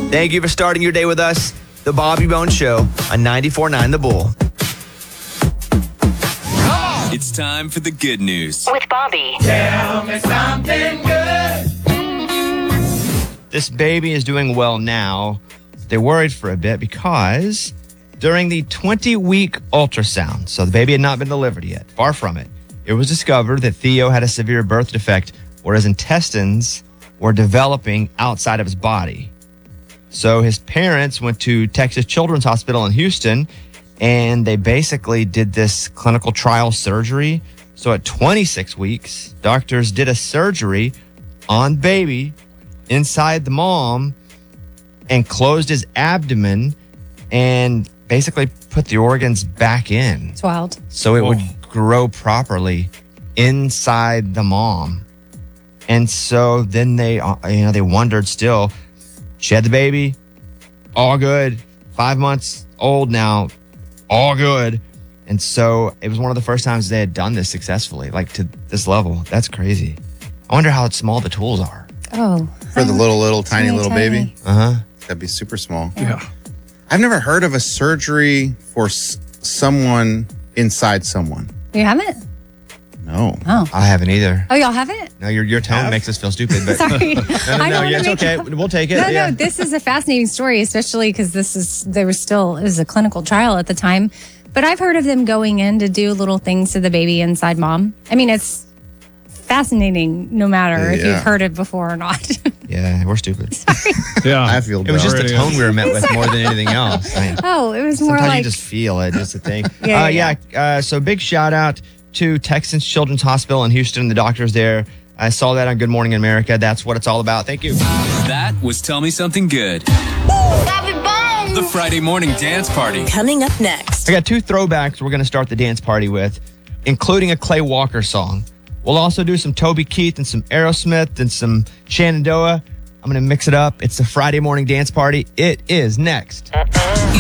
Thank you for starting your day with us. The Bobby Bones Show on 94.9 The Bull. It's time for the good news. With Bobby. Tell me something good. This baby is doing well now. They worried for a bit because during the 20-week ultrasound, so the baby had not been delivered yet, far from it, it was discovered that Theo had a severe birth defect where his intestines were developing outside of his body. So his parents went to Texas Children's Hospital in Houston, and they basically did this clinical trial surgery. So at 26 weeks, doctors did a surgery on baby inside the mom and closed his abdomen and basically put the organs back in. It's wild. So it would grow properly inside the mom. And so then they wondered still. She had the baby, all good. 5 months old now, all good. And so it was one of the first times they had done this successfully, like to this level. That's crazy. I wonder how small the tools are. Oh. For the little tiny little baby? Uh-huh. That'd be super small. Yeah. I've never heard of a surgery for someone inside someone. You haven't? No. Oh. I haven't either. Oh, y'all haven't? No, your tone makes us feel stupid. But Sorry. No, I it's okay. We'll take it. No, this is a fascinating story, especially because it was a clinical trial at the time. But I've heard of them going in to do little things to the baby inside mom. I mean, it's fascinating no matter if you've heard it before or not. Yeah, we're stupid. Yeah. I feel It was just the Already tone is. we were met with more than anything else. I mean, Oh, it was more sometimes like you just feel it. Just a thing. Yeah. So big shout out to Texas Children's Hospital in Houston. The doctors there. I saw that on Good Morning America. That's what it's all about. Thank you. That was Tell Me Something Good. Bobby Bones. The Friday morning dance party. Coming up next. I got 2 throwbacks we're going to start the dance party with, including a Clay Walker song. We'll also do some Toby Keith and some Aerosmith and some Shenandoah. I'm going to mix it up. It's the Friday morning dance party. It is next.